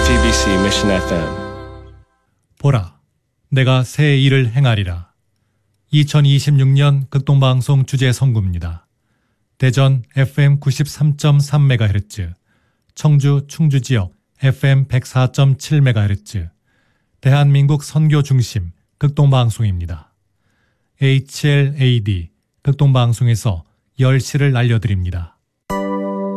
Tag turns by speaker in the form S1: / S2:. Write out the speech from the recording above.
S1: GBC Mission FM.
S2: 보라, 내가 새 일을 행하리라. 2026년 극동방송 주제 선구입니다. 대전 FM 93.3MHz, 청주 충주지역 FM 104.7MHz, 대한민국 선교 중심 극동방송입니다. HLAD 극동방송에서 10시를 알려드립니다.